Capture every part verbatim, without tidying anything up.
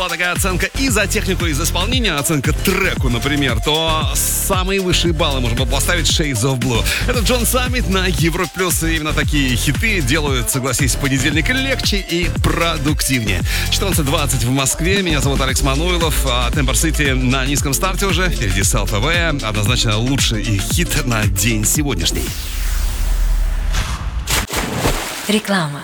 была такая оценка и за технику, и за исполнение, оценка треку, например, то самые высшие баллы можно было поставить Shades of Blue. Это Джон Саммит на Европе Плюс. И именно такие хиты делают, согласись, понедельник легче и продуктивнее. четырнадцать двадцать в Москве. Меня зовут Алекс Мануилов. А Темпер Сити на низком старте уже. Впереди Селф ЭВ. Однозначно лучший хит на день сегодняшний. Реклама.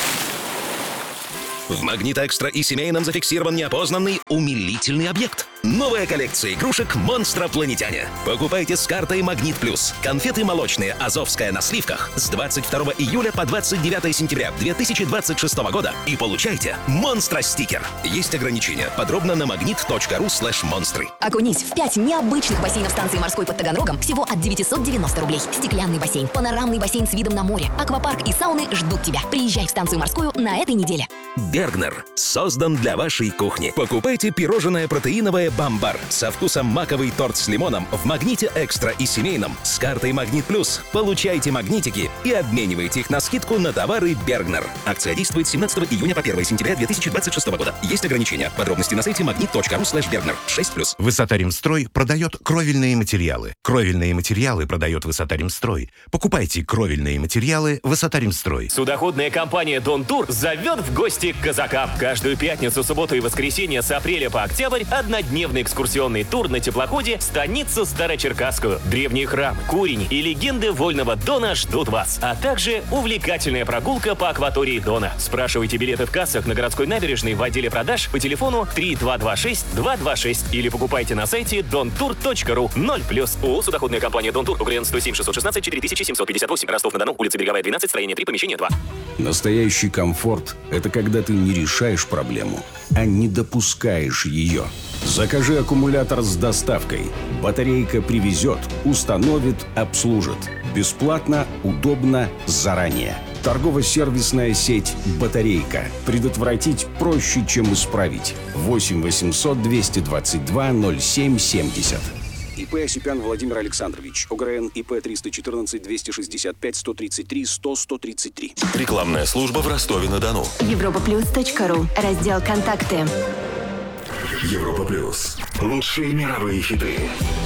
В Магнит Экстра и семейном зафиксирован неопознанный умилительный объект. Новая коллекция игрушек «Монстропланетяне». Покупайте с картой Магнит Плюс. Конфеты молочные «Азовская» на сливках с двадцать второго июля по двадцать девятое сентября две тысячи двадцать шестого года и получайте монстро-стикер. Есть ограничения. Подробно на магнит.ру слэш монстры. Окунись в пять необычных бассейнов станции морской под Таганрогом всего от девятьсот девяносто рублей. Стеклянный бассейн, панорамный бассейн с видом на море, аквапарк и сауны ждут тебя. Приезжай в станцию морскую на этой неделе. Бергнер создан для вашей кухни. Покупайте пирожное протеиновое «Бамбар» со вкусом маковый торт с лимоном в Магните Экстра и семейном с картой Магнит Плюс. Получайте магнитики и обменивайте их на скидку на товары Бергнер. Акция действует с семнадцатого июня по первое сентября две тысячи двадцать шестого года. Есть ограничения. Подробности на сайте магнит.ру слэш Бергнер. шесть плюс. Высота-Ремстрой продает кровельные материалы. Кровельные материалы продает Высота-Ремстрой. Покупайте кровельные материалы Высота-Ремстрой. Судоходная компания «Дон Тур» зовет в гости к казакам. Каждую пятницу, субботу и воскресенье с апреля по октябрь однодневный экскурсионный тур на теплоходе станицу Старочеркасскую. Древний храм, курень и легенды Вольного Дона ждут вас. А также увлекательная прогулка по акватории Дона. Спрашивайте билеты в кассах на городской набережной в отделе продаж по телефону три два два шесть два два шесть или покупайте на сайте дон тур точка ру. ноль плюс. ООО «Судоходная компания Дон Тур». УГРН сто семь шестьсот шестнадцать четыре тысячи семьсот пятьдесят восемь. Ростов-на-Дону. Улица Береговая, двенадцать, строение три, помещение два. Настоящий комфорт – это когда ты не решаешь проблему, а не допускаешь ее. Закажи аккумулятор с доставкой. Батарейка привезет, установит, обслужит. Бесплатно, удобно, заранее. Торгово-сервисная сеть «Батарейка». Предотвратить проще, чем исправить. восемь восемьсот двести двадцать два ноль семь семьдесят. ИП Осипян Владимир Александрович. ОГРН ИП триста четырнадцать двести шестьдесят пять сто тридцать три сто сто тридцать три. Рекламная служба в Ростове-на-Дону. Европа плюс точка ру. Раздел «Контакты». Европа плюс. Лучшие мировые хиты.